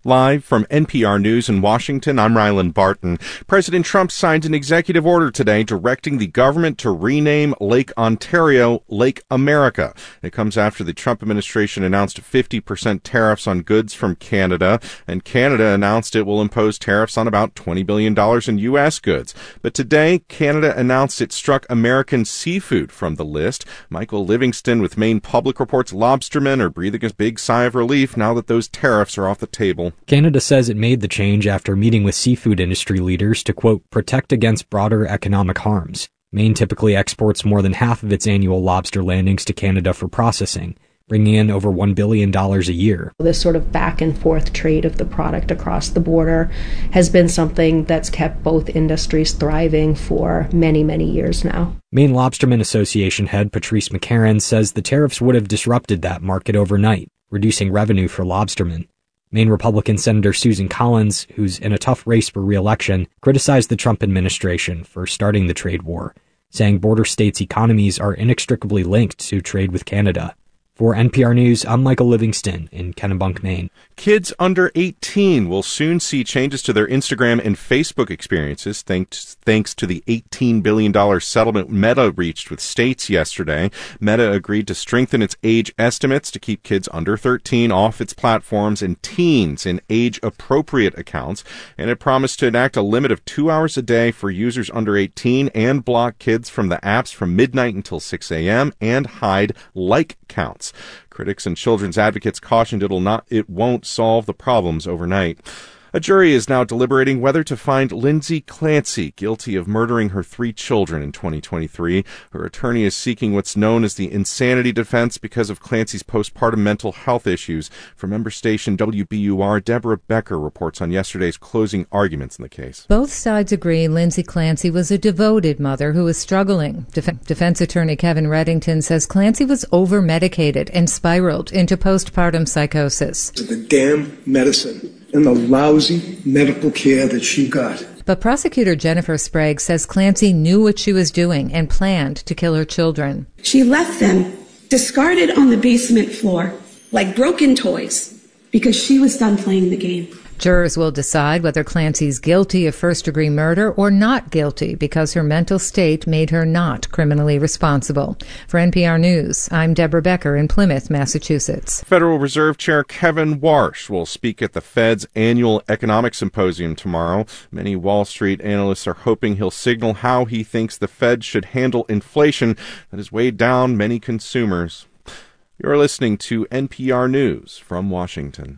Live from NPR News in Washington, I'm Ryland Barton. President Trump signed an executive order today directing the government to rename Lake Ontario Lake America. It comes after the Trump administration announced 50% tariffs on goods from Canada, and Canada announced it will impose tariffs on about $20 billion in U.S. goods. But today, Canada announced it struck American seafood from the list. Michael Livingston with Maine Public reports lobstermen are breathing a big sigh of relief now that those tariffs are off the table. Canada says it made the change after meeting with seafood industry leaders to, quote, protect against broader economic harms. Maine typically exports more than half of its annual lobster landings to Canada for processing, bringing in over $1 billion a year. This sort of back and forth trade of the product across the border has been something that's kept both industries thriving for many, many years now. Maine Lobstermen Association head Patrice McCarron says the tariffs would have disrupted that market overnight, reducing revenue for lobstermen. Maine Republican Senator Susan Collins, who's in a tough race for re-election, criticized the Trump administration for starting the trade war, saying border states' economies are inextricably linked to trade with Canada. For NPR News, I'm Michael Livingston in Kennebunk, Maine. Kids under 18 will soon see changes to their Instagram and Facebook experiences thanks to the $18 billion settlement Meta reached with states yesterday. Meta agreed to strengthen its age estimates to keep kids under 13 off its platforms and teens in age-appropriate accounts, and it promised to enact a limit of 2 hours a day for users under 18 and block kids from the apps from midnight until 6 a.m. and hide like counts. Critics and children's advocates cautioned it won't solve the problems overnight. A jury is now deliberating whether to find Lindsay Clancy guilty of murdering her 3 children in 2023. Her attorney is seeking what's known as the insanity defense because of Clancy's postpartum mental health issues. From member station WBUR, Deborah Becker reports on yesterday's closing arguments in the case. Both sides agree Lindsay Clancy was a devoted mother who was struggling. Defense attorney Kevin Reddington says Clancy was over-medicated and spiraled into postpartum psychosis. The damn medicine and the lousy medical care that she got. But prosecutor Jennifer Sprague says Clancy knew what she was doing and planned to kill her children. She left them discarded on the basement floor like broken toys because she was done playing the game. Jurors will decide whether Clancy's guilty of first-degree murder or not guilty because her mental state made her not criminally responsible. For NPR News, I'm Deborah Becker in Plymouth, Massachusetts. Federal Reserve Chair Kevin Warsh will speak at the Fed's annual economic symposium tomorrow. Many Wall Street analysts are hoping he'll signal how he thinks the Fed should handle inflation that has weighed down many consumers. You're listening to NPR News from Washington.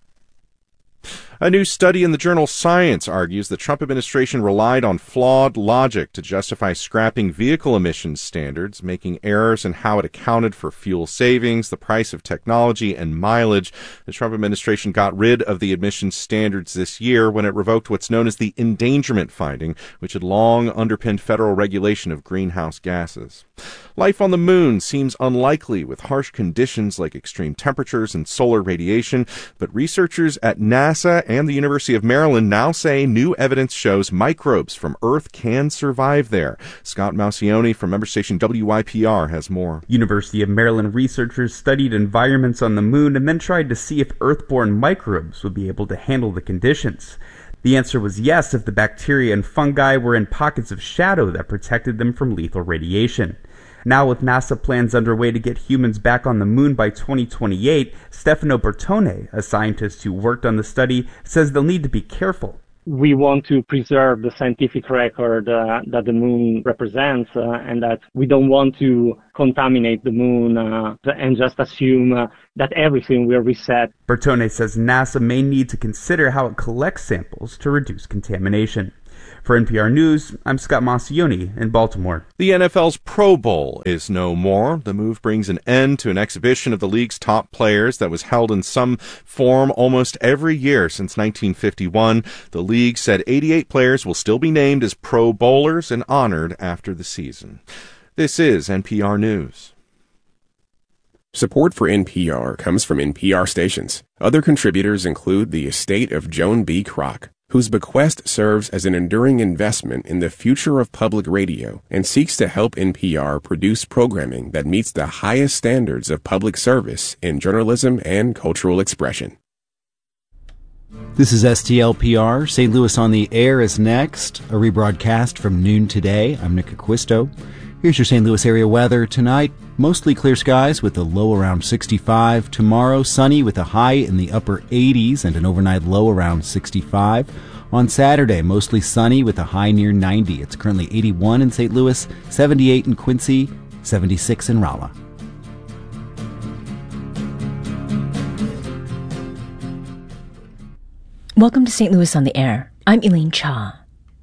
A new study in the journal Science argues the Trump administration relied on flawed logic to justify scrapping vehicle emissions standards, making errors in how it accounted for fuel savings, the price of technology, and mileage. The Trump administration got rid of the emissions standards this year when it revoked what's known as the endangerment finding, which had long underpinned federal regulation of greenhouse gases. Life on the moon seems unlikely with harsh conditions like extreme temperatures and solar radiation, but researchers at NASA and the University of Maryland now say new evidence shows microbes from Earth can survive there. Scott Maucione from member station WYPR has more. University of Maryland researchers studied environments on the moon and then tried to see if Earth-born microbes would be able to handle the conditions. The answer was yes if the bacteria and fungi were in pockets of shadow that protected them from lethal radiation. Now, with NASA plans underway to get humans back on the moon by 2028, Stefano Bertone, a scientist who worked on the study, says they'll need to be careful. We want to preserve the scientific record that the moon represents, and that we don't want to contaminate the moon and just assume that everything will reset. Bertone says NASA may need to consider how it collects samples to reduce contamination. For NPR News, I'm Scott Maucione in Baltimore. The NFL's Pro Bowl is no more. The move brings an end to an exhibition of the league's top players that was held in some form almost every year since 1951. The league said 88 players will still be named as Pro Bowlers and honored after the season. This is NPR News. Support for NPR comes from NPR stations. Other contributors include the estate of Joan B. Kroc, whose bequest serves as an enduring investment in the future of public radio and seeks to help NPR produce programming that meets the highest standards of public service in journalism and cultural expression. This is STLPR. St. Louis on the Air is next, a rebroadcast from noon today. I'm Nick Acquisto. Here's your St. Louis area weather. Tonight, mostly clear skies with a low around 65. Tomorrow, sunny with a high in the upper 80s and an overnight low around 65. On Saturday, mostly sunny with a high near 90. It's currently 81 in St. Louis, 78 in Quincy, 76 in Rolla. Welcome to St. Louis on the Air. I'm Elaine Cha.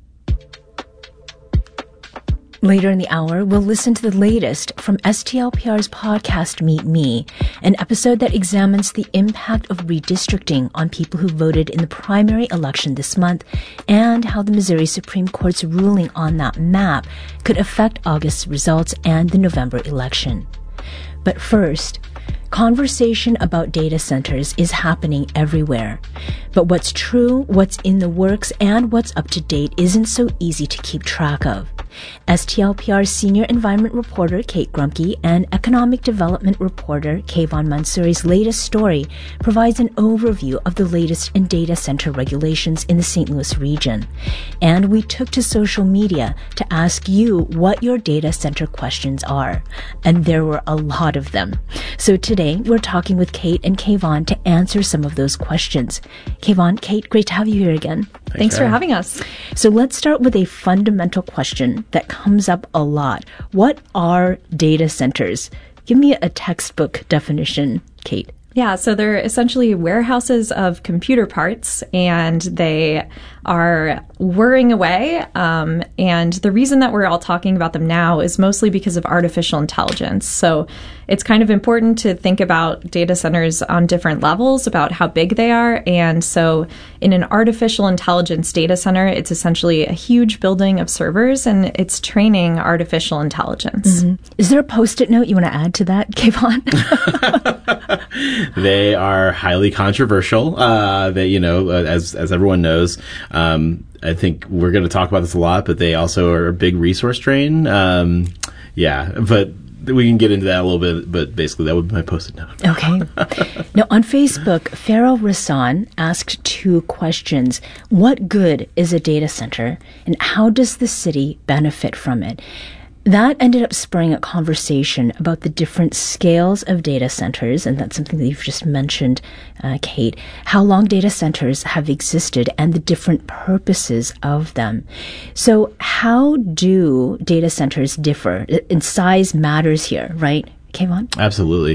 Later in the hour, we'll listen to the latest from STLPR's podcast, Meet Me, an episode that examines the impact of redistricting on people who voted in the primary election this month and how the Missouri Supreme Court's ruling on that map could affect August's results and the November election. But first, conversation about data centers is happening everywhere. But what's true, what's in the works, and what's up to date isn't so easy to keep track of. STLPR senior environment reporter Kate Grumke and economic development reporter Kayvon Mansouri's latest story provides an overview of the latest in data center regulations in the St. Louis region. And we took to social media to ask you what your data center questions are. And there were a lot of them. So today we're talking with Kate and Kayvon to answer some of those questions. Kayvon, Kate, great to have you here again. Thanks for having us. So let's start with a fundamental question that comes up a lot. What are data centers? Give me a textbook definition, Kate. Yeah, so they're essentially warehouses of computer parts, and they are whirring away. And the reason that we're all talking about them now is mostly because of artificial intelligence. So it's kind of important to think about data centers on different levels, about how big they are. And so in an artificial intelligence data center, it's essentially a huge building of servers, and it's training artificial intelligence. Mm-hmm. Is there a Post-it note you want to add to that, Kayvon? They are highly controversial. As everyone knows, I think we're going to talk about this a lot, but they also are a big resource drain. But we can get into that a little bit, but basically that would be my Post-it note. Okay. Now, on Facebook, Farrell Rassan asked 2 questions. What good is a data center, and how does the city benefit from it? That ended up spurring a conversation about the different scales of data centers, and that's something that you've just mentioned, Kate, how long data centers have existed and the different purposes of them. So how do data centers differ? And size matters here, right, Kayvon? Absolutely.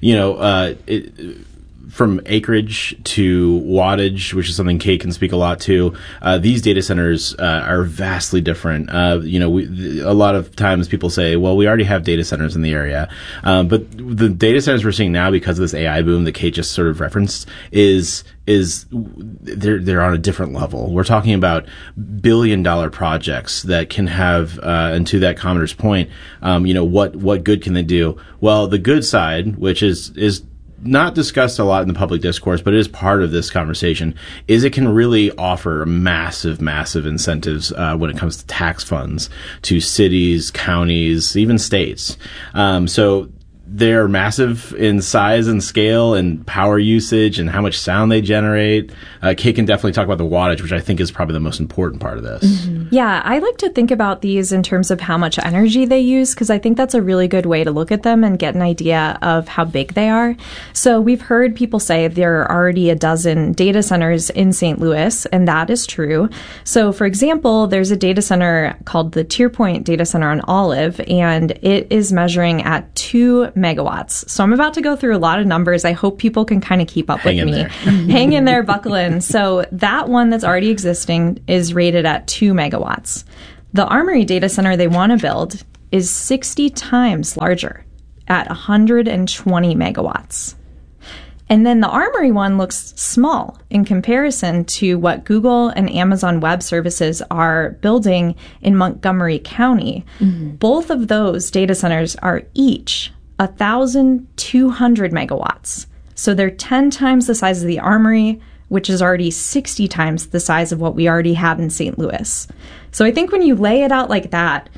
From acreage to wattage, which is something Kate can speak a lot to, these data centers are vastly different. A lot of times people say, well, we already have data centers in the area. But the data centers we're seeing now, because of this AI boom that Kate just sort of referenced, is they're on a different level. We're talking about billion-dollar projects that can have, and to that commenter's point, what good can they do? Well, the good side, which is not discussed a lot in the public discourse, but it is part of this conversation, is it can really offer massive incentives when it comes to tax funds to cities, counties, even states. So they're massive in size and scale and power usage and how much sound they generate. Kate can definitely talk about the wattage, which I think is probably the most important part of this. Mm-hmm. Yeah, I like to think about these in terms of how much energy they use, because I think that's a really good way to look at them and get an idea of how big they are. So we've heard people say there are already a dozen data centers in St. Louis, and that is true. So, for example, there's a data center called the Tierpoint Data Center on Olive, and it is measuring at 2 megawatts. So I'm about to go through a lot of numbers. I hope people can kind of keep up with me. Hang in there, buckle in. So that one that's already existing is rated at 2 megawatts. The Armory data center they want to build is 60 times larger at 120 megawatts. And then the Armory one looks small in comparison to what Google and Amazon Web Services are building in Montgomery County. Mm-hmm. Both of those data centers are each 1,200 megawatts. So they're 10 times the size of the Armory, which is already 60 times the size of what we already have in St. Louis. So I think when you lay it out like that,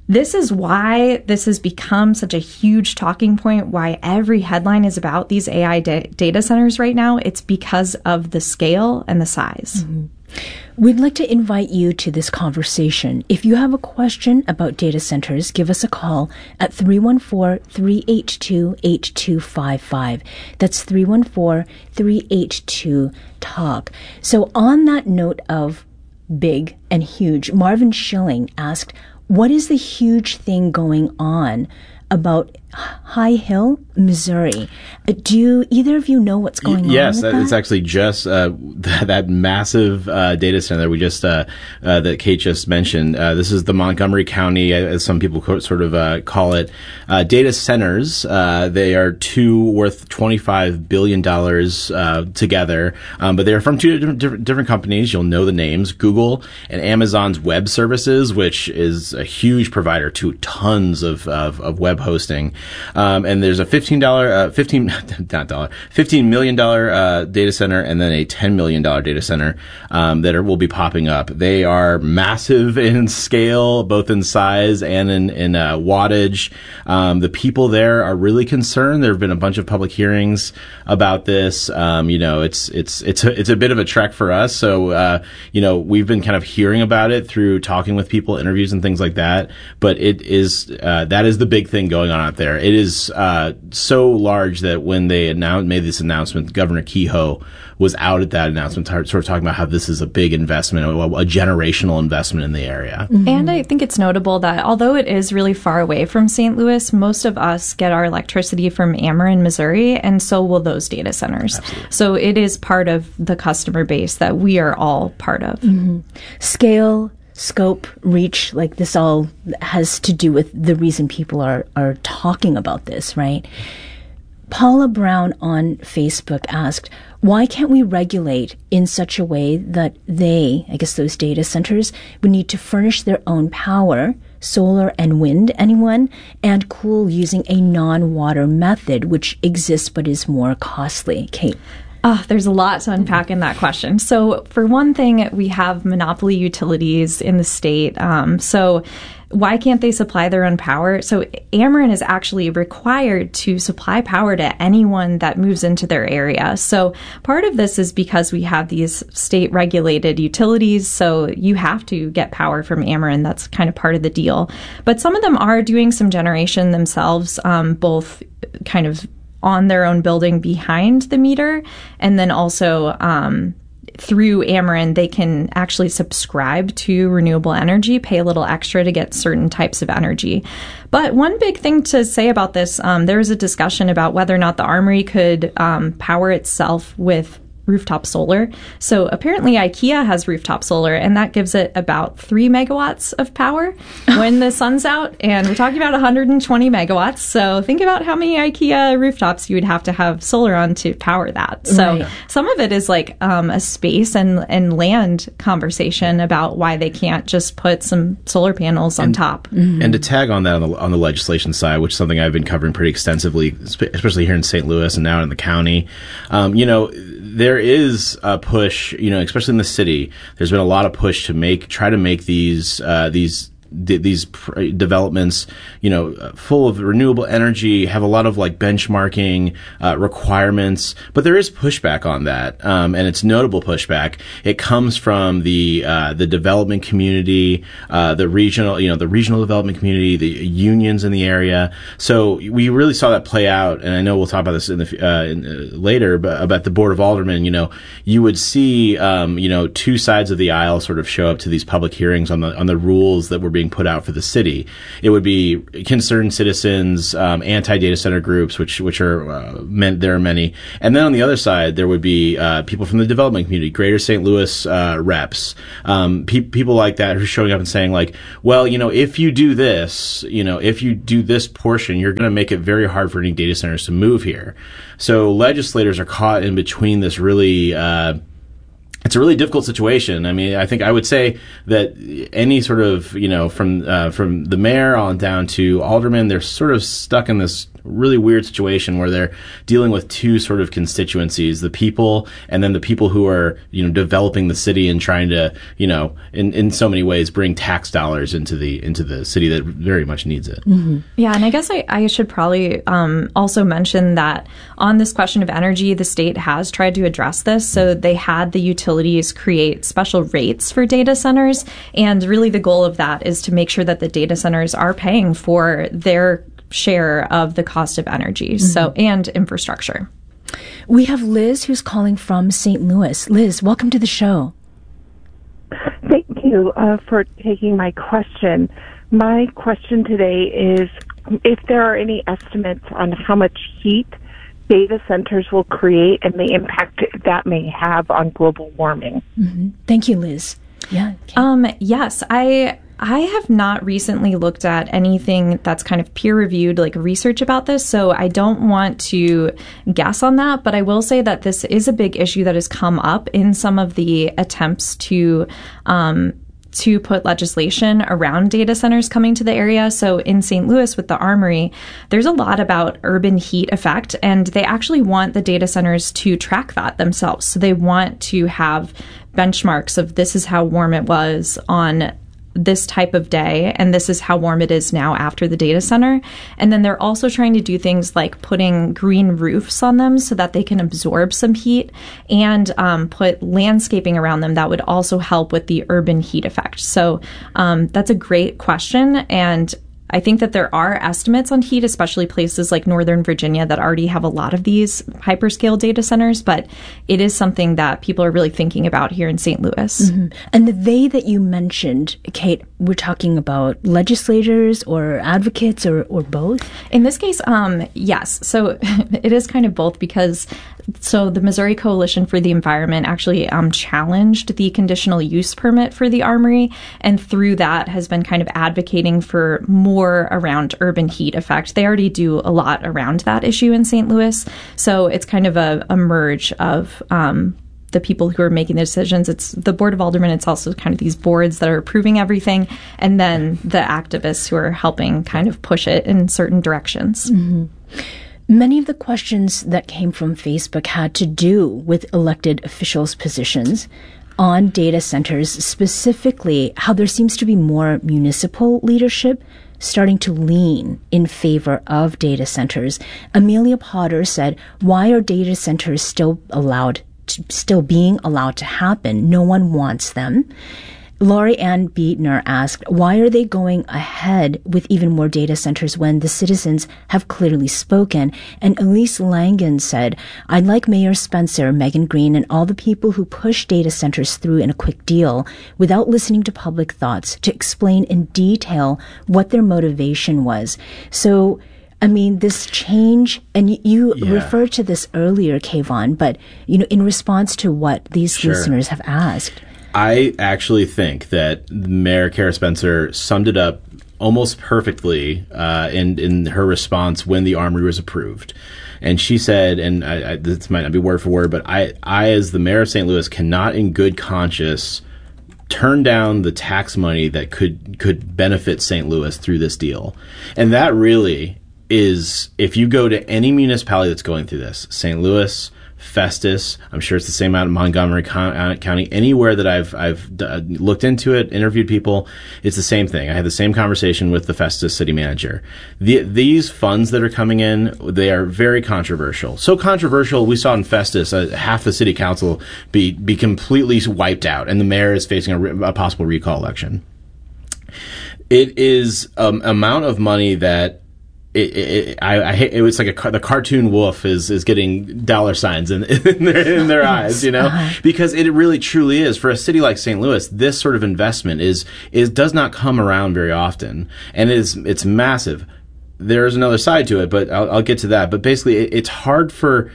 This is why this has become such a huge talking point, why every headline is about these AI data centers right now. It's because of the scale and the size. Mm-hmm. We'd like to invite you to this conversation. If you have a question about data centers, give us a call at 314-382-8255. That's 314-382-TALK. So on that note of big and huge, Marvin Schilling asked, what is the huge thing going on about High Hill, Missouri? Do either of you know what's going on? Yes, with that? It's actually just that massive data center that we just that Kate just mentioned. This is the Montgomery County, as some people sort of call it, data centers. They are two worth $25 billion together, but they are from two different companies. You'll know the names: Google and Amazon's Web Services, which is a huge provider to tons of web hosting. And there's a $15 million data center, and then a $10 million data center that will be popping up. They are massive in scale, both in size and in wattage. The people there are really concerned. There have been a bunch of public hearings about this. It's a bit of a trek for us. So we've been kind of hearing about it through talking with people, interviews, and things like that. But it is that is the big thing going on out there. It is so large that when they made this announcement, Governor Kehoe was out at that announcement, sort of talking about how this is a big investment, a generational investment in the area. Mm-hmm. And I think it's notable that although it is really far away from St. Louis, most of us get our electricity from Ameren, Missouri, and so will those data centers. Absolutely. So it is part of the customer base that we are all part of. Mm-hmm. Scale, scope, reach, like this all has to do with the reason people are talking about this, right? Paula Brown on Facebook asked, why can't we regulate in such a way that those data centers, would need to furnish their own power, solar and wind, anyone, and cool using a non-water method, which exists but is more costly? Kate? There's a lot to unpack in that question. So for one thing, we have monopoly utilities in the state. So why can't they supply their own power? So Ameren is actually required to supply power to anyone that moves into their area. So part of this is because we have these state-regulated utilities, so you have to get power from Ameren. That's kind of part of the deal. But some of them are doing some generation themselves, both kind of on their own building behind the meter, and then also through Ameren, they can actually subscribe to renewable energy, pay a little extra to get certain types of energy. But one big thing to say about this, there was a discussion about whether or not the Armory could power itself with rooftop solar. So apparently IKEA has rooftop solar, and that gives it about 3 megawatts of power when the sun's out. And we're talking about 120 megawatts. So think about how many IKEA rooftops you would have to have solar on to power that. So some of it is like a space and land conversation about why they can't just put some solar panels on top. Mm-hmm. And to tag on that on the legislation side, which is something I've been covering pretty extensively, especially here in St. Louis and now in the county, there is a push, especially in the city. There's been a lot of push to try to make these developments, full of renewable energy, have a lot of like benchmarking requirements, but there is pushback on that, and it's notable pushback. It comes from the development community, the regional development community, the unions in the area. So we really saw that play out, and I know we'll talk about this later, but about the Board of Aldermen. You would see two sides of the aisle sort of show up to these public hearings on the rules that were being put out for the city. It would be concerned citizens, anti-data center groups, which are there are many, and then on the other side there would be people from the development community, Greater St. Louis reps, people like that who are showing up and saying like, well, if you do this, if you do this portion, you're going to make it very hard for any data centers to move here. So legislators are caught in between this really. It's a really difficult situation. I mean, I think I would say that any sort of, from the mayor on down to aldermen, they're sort of stuck in this really weird situation where they're dealing with two sort of constituencies, the people and then the people who are, developing the city and trying to, in so many ways bring tax dollars into the city that very much needs it. Mm-hmm. Yeah, and I guess I should probably also mention that on this question of energy, the state has tried to address this. So they had the utilities create special rates for data centers, and really the goal of that is to make sure that the data centers are paying for their share of the cost of energy, and infrastructure. We have Liz who's calling from St. Louis. Liz, welcome to the show. Thank you for taking my question. My question today is if there are any estimates on how much heat data centers will create and the impact that may have on global warming. Mm-hmm. Thank you, Liz. Yeah. Yes, I have not recently looked at anything that's kind of peer-reviewed, like research about this, so I don't want to guess on that, but I will say that this is a big issue that has come up in some of the attempts to put legislation around data centers coming to the area. So in St. Louis with the Armory, there's a lot about urban heat effect, and they actually want the data centers to track that themselves. So they want to have benchmarks of this is how warm it was on this type of day, and this is how warm it is now after the data center. And then they're also trying to do things like putting green roofs on them so that they can absorb some heat, and put landscaping around them that would also help with the urban heat effect. So that's a great question, and I think that there are estimates on heat, especially places like Northern Virginia that already have a lot of these hyperscale data centers, but it is something that people are really thinking about here in St. Louis. Mm-hmm. And the they that you mentioned, Kate, we're talking about legislators or advocates or both? In this case, yes. So it is kind of both, because the Missouri Coalition for the Environment actually challenged the conditional use permit for the Armory, and through that has been kind of advocating for more around urban heat effect. They already do a lot around that issue in St. Louis, so it's kind of a merge of the people who are making the decisions. It's the Board of Aldermen. It's also kind of these boards that are approving everything, and then the activists who are helping kind of push it in certain directions. Mm-hmm. Many of the questions that came from Facebook had to do with elected officials' positions on data centers, specifically how there seems to be more municipal leadership starting to lean in favor of data centers. Amelia Potter said, why are data centers still being allowed to happen? No one wants them. Laurie Ann Beatner asked, why are they going ahead with even more data centers when the citizens have clearly spoken? And Elise Langen said, I'd like Mayor Spencer, Megan Green, and all the people who push data centers through in a quick deal without listening to public thoughts to explain in detail what their motivation was. So, I mean, this change, and you referred to this earlier, Kayvon, but, in response to what these listeners have asked. I actually think that Mayor Kara Spencer summed it up almost perfectly in her response when the Armory was approved. And she said, and this might not be word for word, but I as the mayor of St. Louis, cannot in good conscience turn down the tax money that could benefit St. Louis through this deal. And that really is, if you go to any municipality that's going through this, St. Louis, Festus, I'm sure it's the same out in Montgomery County, anywhere that I've looked into it, interviewed people, it's the same thing. I had the same conversation with the Festus city manager. These funds that are coming in, they are very controversial. So controversial, we saw in Festus half the city council be completely wiped out, and the mayor is facing a possible recall election. It is amount of money that I hate. It was like the cartoon wolf is getting dollar signs in their eyes, because it really truly is, for a city like St. Louis, this sort of investment does not come around very often, and it's massive. There's another side to it, but I'll get to that. But basically, it's hard for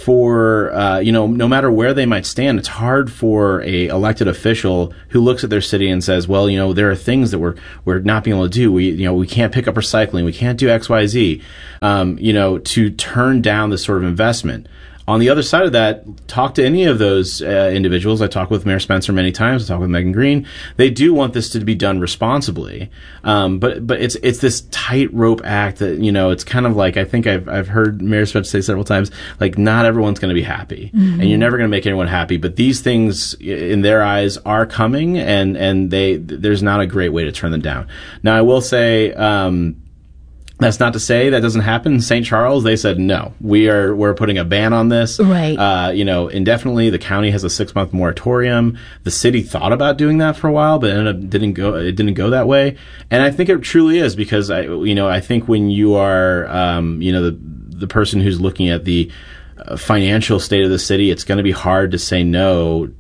no matter where they might stand, it's hard for a elected official who looks at their city and says, well, there are things that we're not being able to do. We can't pick up recycling. We can't do X, Y, Z, to turn down this sort of investment. On the other side of that, talk to any of those individuals. I talked with Mayor Spencer many times. I talked with Megan Green. They do want this to be done responsibly, but it's this tightrope act that, you know, it's kind of like, I think I've heard Mayor Spencer say several times, like, not everyone's going to be happy, and you're never going to make anyone happy. But these things, in their eyes, are coming, and there's not a great way to turn them down. Now, I will say, that's not to say that doesn't happen. In St. Charles, they said, no, we're putting a ban on this. Right. Indefinitely. The county has a 6-month moratorium. The city thought about doing that for a while, but it didn't go that way. And I think it truly is, because I think when you are, the person who's looking at the financial state of the city, it's going to be hard to say no,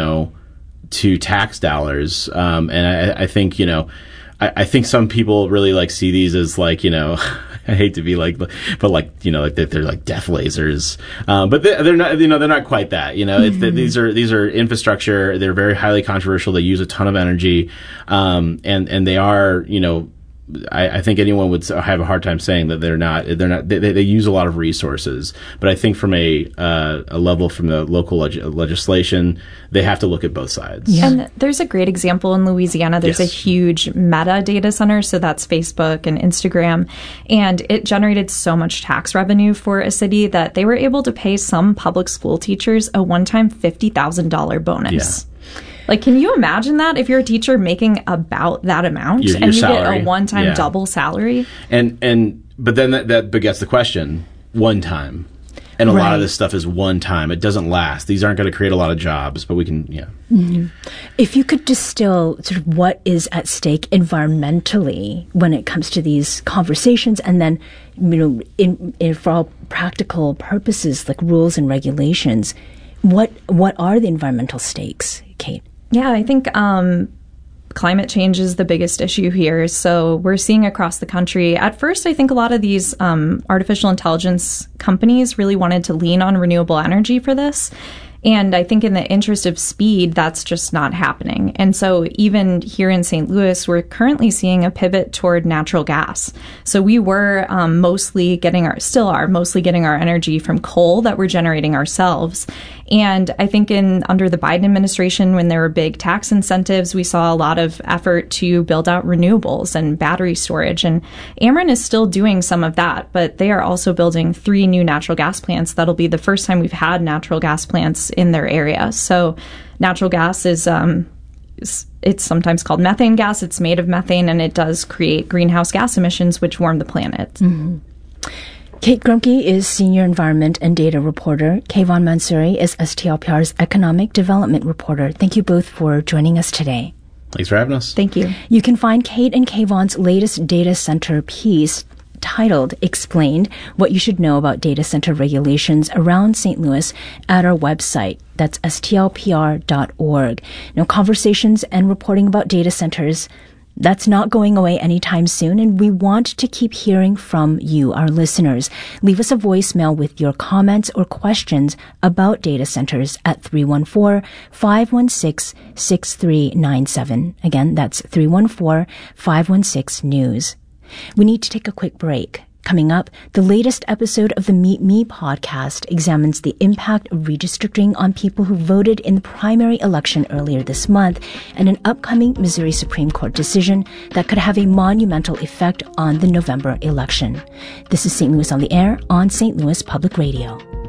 to tax dollars. And I think, I think some people really see these as I hate to be but they're like death lasers. But they're not, they're not quite that, these are infrastructure. They're very highly controversial. They use a ton of energy. And they are, I think anyone would have a hard time saying that they're not, they use a lot of resources. But I think from a level from the local legislation, they have to look at both sides. Yeah. And there's a great example in Louisiana. There's a huge Meta data center. So that's Facebook and Instagram. And it generated so much tax revenue for a city that they were able to pay some public school teachers a one-time $50,000 bonus. Yeah. Can you imagine that if you're a teacher making about that amount and you salary. Get a one-time double salary? But then that begets the question, one time. And a lot of this stuff is one time. It doesn't last. These aren't going to create a lot of jobs, but we can, Mm-hmm. If you could distill sort of what is at stake environmentally when it comes to these conversations, and then, in for all practical purposes, like rules and regulations, what are the environmental stakes, Kate? Yeah, I think climate change is the biggest issue here. So we're seeing across the country. At first, I think a lot of these artificial intelligence companies really wanted to lean on renewable energy for this. And I think in the interest of speed, that's just not happening. And so even here in St. Louis, we're currently seeing a pivot toward natural gas. So we were mostly getting our energy from coal that we're generating ourselves. And I think under the Biden administration, when there were big tax incentives, we saw a lot of effort to build out renewables and battery storage. And Ameren is still doing some of that, but they are also building 3 new natural gas plants. That'll be the first time we've had natural gas plants in their area. So natural gas is, it's sometimes called methane gas. It's made of methane, and it does create greenhouse gas emissions, which warm the planet. Mm-hmm. Kate Grumke is Senior Environment and Data Reporter. Kayvon Mansouri is STLPR's Economic Development Reporter. Thank you both for joining us today. Thanks for having us. Thank you. You can find Kate and Kayvon's latest data center piece titled Explained, What You Should Know About Data Center Regulations Around St. Louis at our website. That's stlpr.org. Now, conversations and reporting about data centers, that's not going away anytime soon, and we want to keep hearing from you, our listeners. Leave us a voicemail with your comments or questions about data centers at 314-516-6397. Again, that's 314-516-NEWS. We need to take a quick break. Coming up, the latest episode of the Meet Me podcast examines the impact of redistricting on people who voted in the primary election earlier this month, and an upcoming Missouri Supreme Court decision that could have a monumental effect on the November election. This is St. Louis on the Air on St. Louis Public Radio.